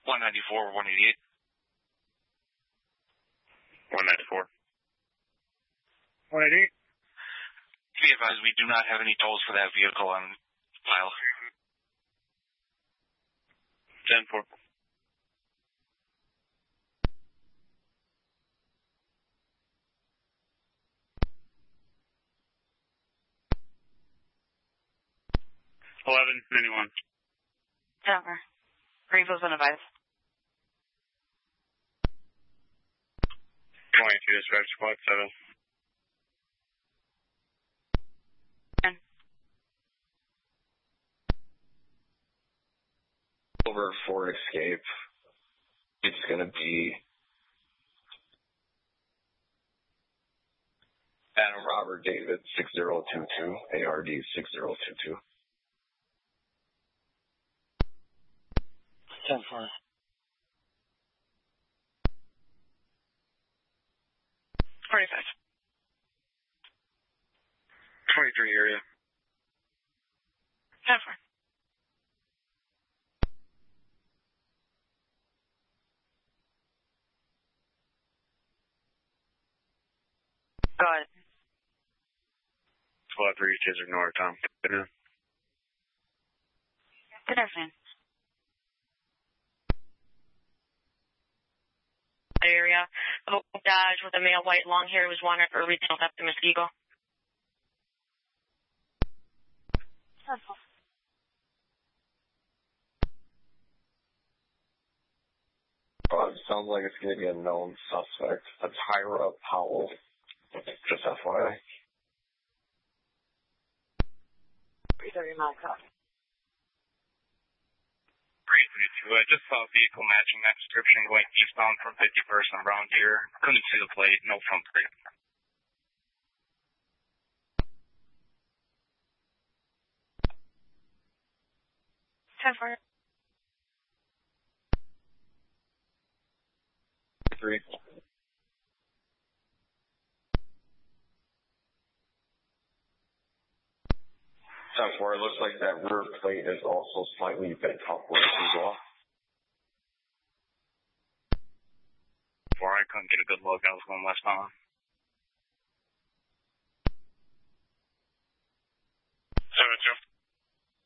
194, 188. 194. 188. Be advised, we do not have any tolls for that vehicle on file. 10-4. $11.91. Denver. Greenville's been advised. 22 dispatch squad 7. Over for escape. It's going to be Adam Robert David 6022, ARD 6022. 10-4. 45. 23 area. 10-4. Go ahead. Squad 3, Chiswick North, Tom. Good afternoon. Good afternoon. Area of a Dodge with a male white long hair was wanted for retail theft in Muskego. Sounds like it's going to be a known suspect. That's Hyra Powell. Just FYI. 330 mile cut. 332. I just saw a vehicle matching that description going eastbound from 51st and around here. Couldn't see the plate. No front plate. Ten for 3. It looks like that rear plate is also slightly bent upwards as well. Before I couldn't get a good look, I was going westbound.